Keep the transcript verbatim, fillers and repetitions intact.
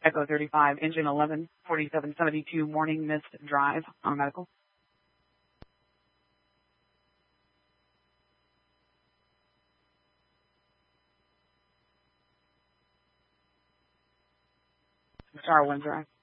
Echo thirty-five, engine eleven forty-seven seventy-two, Morning Mist Drive on medical. Star Wind Drive.